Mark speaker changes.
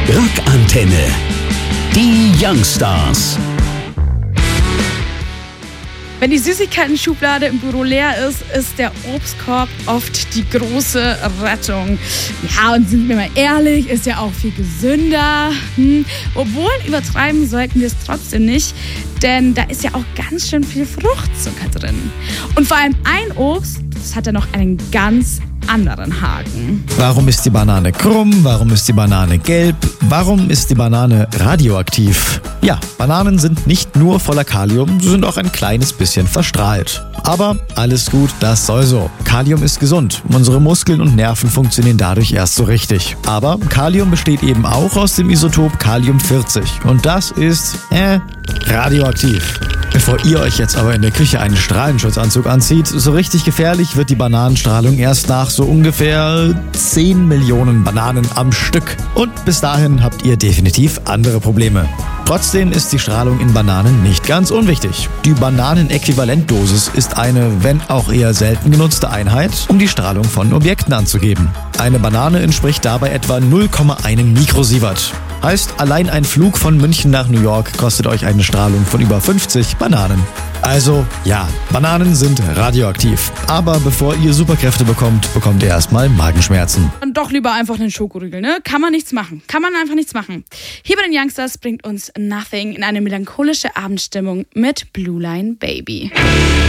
Speaker 1: Rockantenne. Die Youngstars.
Speaker 2: Wenn die Süßigkeiten-Schublade im Büro leer ist, ist der Obstkorb oft die große Rettung. Ja, und sind wir mal ehrlich, ist ja auch viel gesünder. Obwohl, übertreiben sollten wir es trotzdem nicht, denn da ist ja auch ganz schön viel Fruchtzucker drin. Und vor allem ein Obst, das hat ja noch einen ganz anderen Haken.
Speaker 3: Warum ist die Banane krumm? Warum ist die Banane gelb? Warum ist die Banane radioaktiv? Ja, Bananen sind nicht nur voller Kalium, sie sind auch ein kleines bisschen verstrahlt. Aber alles gut, das soll so. Kalium ist gesund. Unsere Muskeln und Nerven funktionieren dadurch erst so richtig. Aber Kalium besteht eben auch aus dem Isotop Kalium-40. Und das ist, radioaktiv. Bevor ihr euch jetzt aber in der Küche einen Strahlenschutzanzug anzieht, so richtig gefährlich wird die Bananenstrahlung erst nach so ungefähr 10 Millionen Bananen am Stück. Und bis dahin habt ihr definitiv andere Probleme. Trotzdem ist die Strahlung in Bananen nicht ganz unwichtig. Die Bananenäquivalentdosis ist eine, wenn auch eher selten genutzte Einheit, um die Strahlung von Objekten anzugeben. Eine Banane entspricht dabei etwa 0,1 Mikrosievert. Heißt, allein ein Flug von München nach New York kostet euch eine Strahlung von über 50 Bananen. Also, ja, Bananen sind radioaktiv. Aber bevor ihr Superkräfte bekommt, bekommt ihr erstmal Magenschmerzen.
Speaker 2: Und doch lieber einfach einen Schokoriegel, ne? Kann man nichts machen. Kann man einfach nichts machen. Hier bei den Youngstars bringt uns Nothing in eine melancholische Abendstimmung mit Blue Line Baby.